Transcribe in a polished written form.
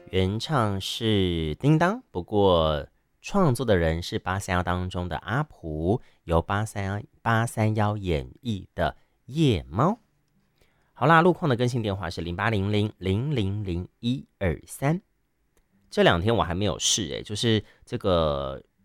原唱是叮当，不过创作的人是831当中的阿蒲，由831演绎的夜猫。好啦，路况的更新电话是0800000123。这2天我还没有试就是这个